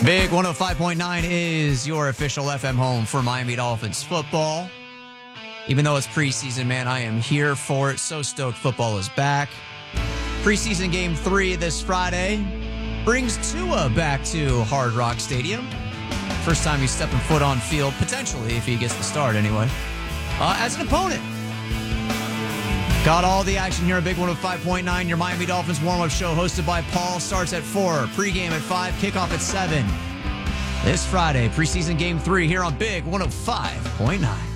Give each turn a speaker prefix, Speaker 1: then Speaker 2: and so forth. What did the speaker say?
Speaker 1: Big 105.9 is your official FM home for Miami Dolphins football. Even though it's preseason, man, I am here for it. So stoked football is back. Preseason game 3 this Friday brings Tua back to Hard Rock Stadium. First time he's stepping foot on field, potentially, if he gets the start anyway, as an opponent. Got all the action here at Big 105.9. Your Miami Dolphins warm-up show hosted by Paul starts at 4, pregame at 5, kickoff at 7. This Friday, preseason game 3 here on Big 105.9.